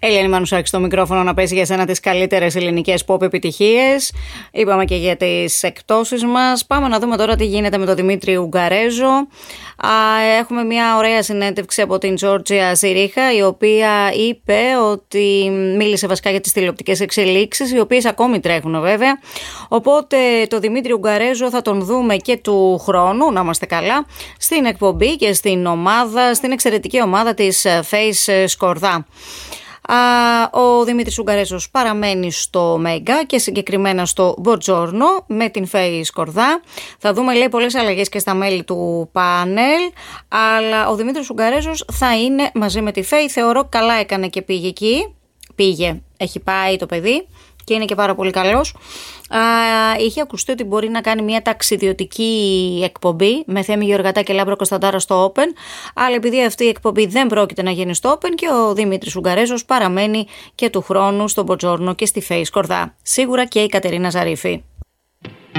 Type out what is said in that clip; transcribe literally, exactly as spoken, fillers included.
Ελένη Μανουσάκη στο μικρόφωνο να παίζει για σένα τις καλύτερες ελληνικές pop επιτυχίες. Είπαμε και για τις εκπτώσεις μας. Πάμε να δούμε τώρα τι γίνεται με τον Δημήτρη Ουγγαρέζο. Έχουμε μια ωραία συνέντευξη από την Τζόρτζια Ζηρίχα, η οποία είπε ότι μίλησε βασικά για τις τηλεοπτικές εξελίξεις, οι οποίες ακόμη τρέχουν βέβαια. Οπότε το Δημήτρη Ουγγαρέζο θα τον δούμε και του χρόνου, να είμαστε καλά, στην εκπομπή και στην ομάδα, στην εξαιρετική ομάδα της Face Σκορδά. Ο Δημήτρης Ουγγαρέζος παραμένει στο Μέγκα και συγκεκριμένα στο Μποτζόρνο με την Face Σκορδά. Θα δούμε, λέει, πολλές αλλαγές και στα μέλη του πάνελ, αλλά ο Δημήτρης Ουγγαρέζος θα είναι μαζί με τη Face. Θεωρώ καλά έκανε και πήγε εκεί. Πήγε, έχει πάει το παιδί και είναι και πάρα πολύ καλός. Α, είχε ακουστεί ότι μπορεί να κάνει μια ταξιδιωτική εκπομπή με Θέμη Γεωργατά και Λάμπρο Κωνσταντάρα στο Open, αλλά επειδή αυτή η εκπομπή δεν πρόκειται να γίνει στο Open, και ο Δημήτρης Ουγγαρέζος παραμένει και του χρόνου στον Μποτζόρνο και στη Face Σκορδά. Σίγουρα και η Κατερίνα Ζαρίφη.